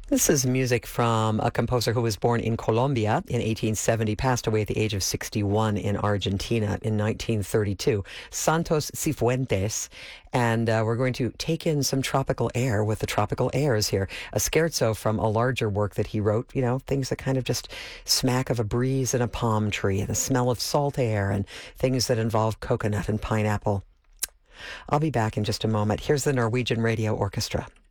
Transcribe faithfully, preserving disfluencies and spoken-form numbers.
This is music from a composer who was born in Colombia in eighteen seventy, passed away at the age of sixty-one in Argentina in nineteen thirty-two. Santos Cifuentes. And uh, we're going to take in some tropical air with the tropical airs here. A scherzo from a larger work that he wrote, you know, things that kind of just smack of a breeze in a palm tree and the smell of salt air and things that involve coconut and pineapple. I'll be back in just a moment. Here's the Norwegian Radio Orchestra.